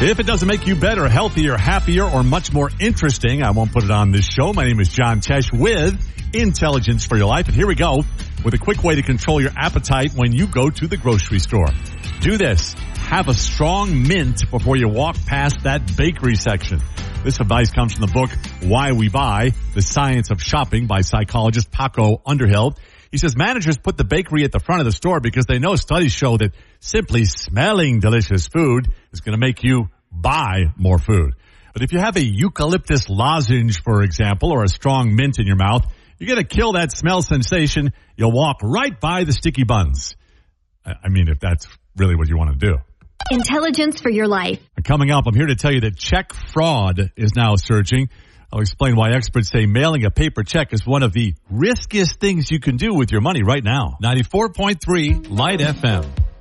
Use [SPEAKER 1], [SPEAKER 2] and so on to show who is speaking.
[SPEAKER 1] If it doesn't make you better, healthier, happier, or much more interesting, I won't put it on this show. My name is John Tesh with Intelligence for Your Life. And here we go with a quick way to control your appetite when you go to the grocery store. Do this. Have a strong mint before you walk past that bakery section. This advice comes from the book, Why We Buy, The Science of Shopping by psychologist Paco Underhill. He says managers put the bakery at the front of the store because they know studies show that simply smelling delicious food is going to make you buy more food. But if you have a eucalyptus lozenge, for example, or a strong mint in your mouth, you're going to kill that smell sensation. You'll walk right by the sticky buns. I mean, if that's really what you want to do.
[SPEAKER 2] Intelligence for Your Life.
[SPEAKER 1] Coming up, I'm here to tell you that check fraud is now surging. I'll explain why experts say mailing a paper check is one of the riskiest things you can do with your money right now. 94.3 Light FM.